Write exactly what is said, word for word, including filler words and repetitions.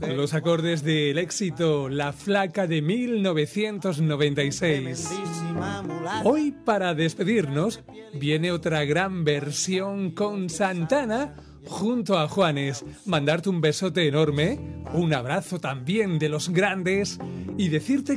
Los acordes del éxito La Flaca de mil novecientos noventa y seis. Hoy, para despedirnos, viene otra gran versión con Santana junto a Juanes. Mandarte un besote enorme, un abrazo también de los grandes y decirte